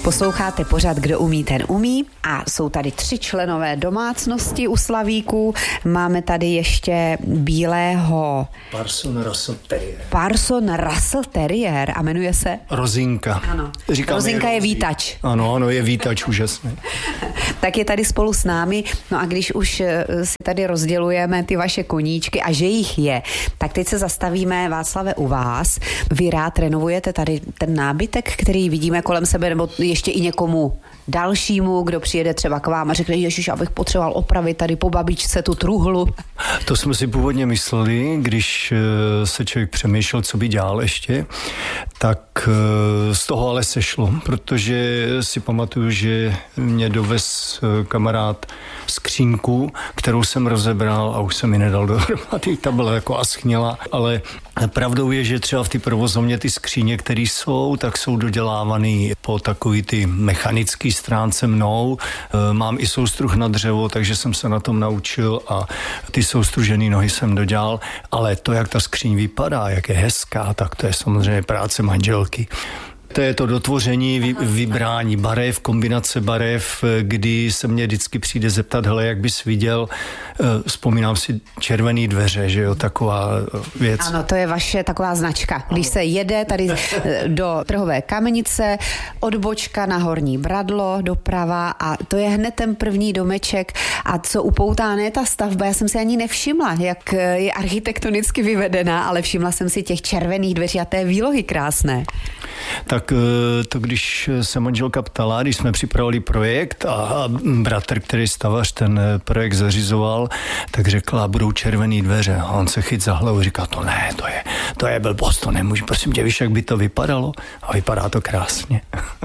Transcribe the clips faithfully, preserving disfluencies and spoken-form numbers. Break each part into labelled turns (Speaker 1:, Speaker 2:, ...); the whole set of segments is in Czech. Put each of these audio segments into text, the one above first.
Speaker 1: Posloucháte pořad Kdo umí, ten umí a jsou tady tři členové domácnosti u Slavíků. Máme tady ještě bílého
Speaker 2: Parson Russell Terrier.
Speaker 1: Parson Russell Terrier a jmenuje se?
Speaker 2: Rozinka.
Speaker 1: Ano. Rozinka je vítač.
Speaker 2: Ano, ano, je vítač, úžasný.
Speaker 1: Tak je tady spolu s námi. No a když už si tady rozdělujeme ty vaše koníčky a že jich je, tak teď se zastavíme, Václave, u vás. Vy rád renovujete tady ten nábytek, který vidíme kolem sebe, nebo ještě i někomu dalšímu, kdo přijede třeba k vám a řekne, ježiš, abych potřeboval opravit tady po babičce tu truhlu.
Speaker 2: To jsme si původně mysleli, když se člověk přemýšlel, co by dělal ještě, tak z toho ale sešlo, protože si pamatuju, že mě dovez kamarád skřínku, kterou jsem rozebral a už jsem mi nedal dohromady, ta byla jako aschněla, ale pravdou je, že třeba v té provozovně ty skříně, které jsou, tak jsou dodělávaný po takový ty mechanický stránce mnou. Mám i soustruh na dřevo, takže jsem se na tom naučil a ty soustružený nohy jsem dodělal, ale to, jak ta skříň vypadá, jak je hezká, tak to je samozřejmě práce manželky. To je to dotvoření, vy, vybrání barev, kombinace barev, kdy se mě vždycky přijde zeptat, hele, jak bys viděl, vzpomínám si červený dveře, že jo, taková věc.
Speaker 1: Ano, to je vaše taková značka. Když se jede tady do Trhové Kamenice, odbočka na Horní Bradlo, doprava a to je hned ten první domeček a co upoutá, ne ta stavba, já jsem si ani nevšimla, jak je architektonicky vyvedená, ale všimla jsem si těch červených dveří a té výlohy krásné.
Speaker 2: Tak to, když se manželka ptala, když jsme připravili projekt a bratr, který stavař ten projekt zařizoval, tak řekla, budou červený dveře. A on se chyt za hlavu, říká, to ne, to je, to je blbost, to nemůže, prosím tě, víš, jak by to vypadalo? A vypadá to krásně.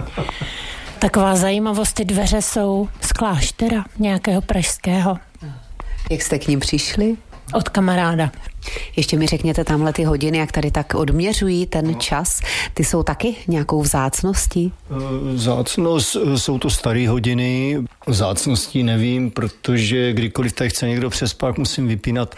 Speaker 3: Taková zajímavost, ty dveře jsou z kláštera nějakého pražského.
Speaker 1: Jak jste k ním přišli?
Speaker 3: Od kamaráda.
Speaker 1: Ještě mi řekněte tamhle ty hodiny, jak tady tak odměřují ten čas. Ty jsou taky nějakou vzácností?
Speaker 2: Vzácnost, jsou to staré hodiny. Vzácností nevím, protože kdykoliv tady chce někdo přespat, musím vypínat.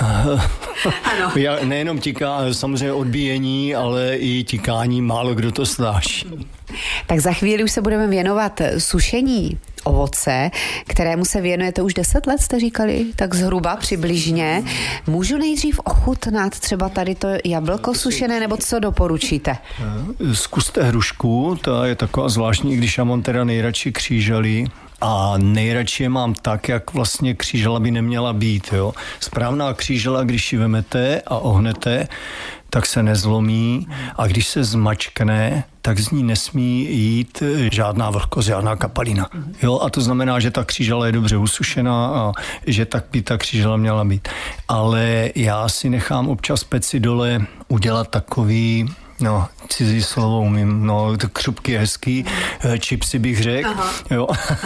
Speaker 1: Ano.
Speaker 2: Já nejenom tiká, samozřejmě odbíjení, ale i tikání, málo kdo to snáší.
Speaker 1: Tak za chvíli už se budeme věnovat sušení ovoce, kterému se věnujete už deset let, jste říkali, tak zhruba přibližně. Můžu nejdřív ochutnat třeba tady to jablko sušené, nebo co doporučíte?
Speaker 2: Zkuste hrušku, ta je taková zvláštní, když já mám teda nejradši křížaly. A nejradši je mám tak, jak vlastně křížela by neměla být. Jo? Správná křížela, když ji vemete a ohnete, tak se nezlomí a když se zmačkne, tak z ní nesmí jít žádná vlhkost, žádná kapalina. Jo? A to znamená, že ta křížela je dobře usušená a že tak by ta křížela měla být. Ale já si nechám občas peci dole udělat takový, no, cizí slovo umím, no, to křupky je hezký, čipsy bych řekl, jo.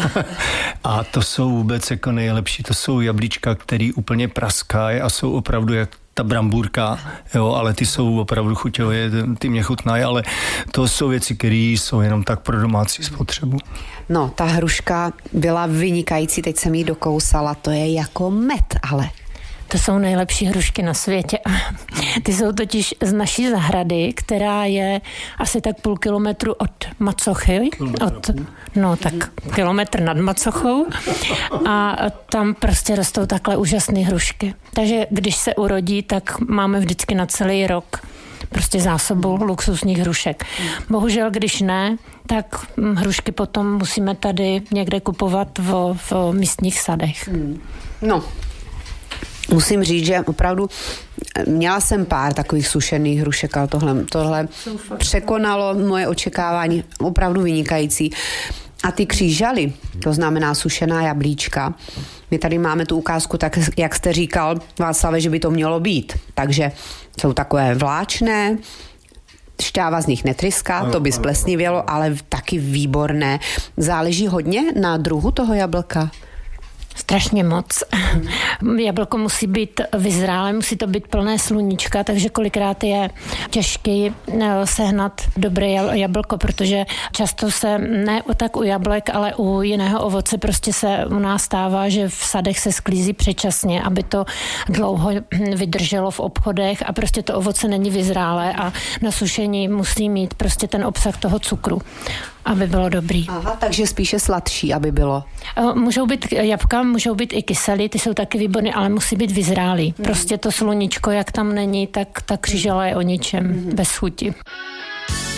Speaker 2: A to jsou vůbec jako nejlepší, to jsou jablíčka, který úplně praskají a jsou opravdu jak ta brambůrka, jo, ale ty jsou opravdu chuťové, ty mě chutnají, ale to jsou věci, které jsou jenom tak pro domácí spotřebu.
Speaker 1: No, ta hruška byla vynikající, teď jsem jí dokousala, to je jako med, ale...
Speaker 3: To jsou nejlepší hrušky na světě. Ty jsou totiž z naší zahrady, která je asi tak půl kilometru od Macochy. Od, no tak kilometr nad Macochou. A tam prostě rostou takhle úžasné hrušky. Takže když se urodí, tak máme vždycky na celý rok prostě zásobu luxusních hrušek. Bohužel, když ne, tak hrušky potom musíme tady někde kupovat v, v místních sadech.
Speaker 1: No, musím říct, že opravdu měla jsem pár takových sušených hrušek, ale tohle, tohle překonalo moje očekávání, opravdu vynikající. A ty křížaly, to znamená sušená jablíčka, my tady máme tu ukázku, tak jak jste říkal, Václave, že by to mělo být. Takže jsou takové vláčné, šťáva z nich netryská, to by splesnivělo, ale taky výborné. Záleží hodně na druhu toho jablka.
Speaker 3: Strašně moc. Jablko musí být vyzrálé, musí to být plné sluníčka, takže kolikrát je těžký sehnat dobré jablko, protože často se, ne tak u jablek, ale u jiného ovoce prostě se u nás stává, že v sadech se sklízí předčasně, aby to dlouho vydrželo v obchodech a prostě to ovoce není vyzrálé a na sušení musí mít prostě ten obsah toho cukru. aby bylo dobrý.
Speaker 1: Aha, takže spíše sladší, aby bylo.
Speaker 3: Můžou být jabka, můžou být i kyselý, ty jsou taky výborné, ale musí být vyzrálý. Mm. Prostě to sluníčko, jak tam není, tak ta křížela je o ničem, mm. bez chuti.